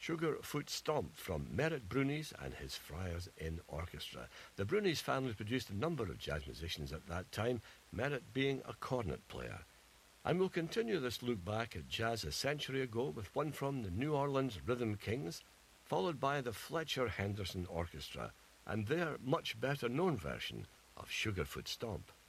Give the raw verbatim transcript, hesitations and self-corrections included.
Sugarfoot Stomp from Merritt Brunies and his Friars Inn Orchestra. The Brunies family produced a number of jazz musicians at that time, Merritt being a cornet player. And we'll continue this look back at jazz a century ago with one from the New Orleans Rhythm Kings, followed by the Fletcher Henderson Orchestra and their much better known version of Sugarfoot Stomp.